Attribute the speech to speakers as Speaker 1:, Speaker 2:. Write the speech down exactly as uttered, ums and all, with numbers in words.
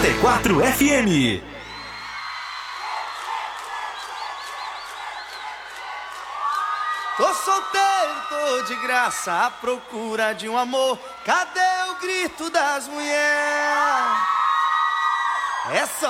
Speaker 1: noventa e quatro F M.
Speaker 2: Tô solteiro, tô de graça, à procura de um amor. Cadê o grito das mulheres? É só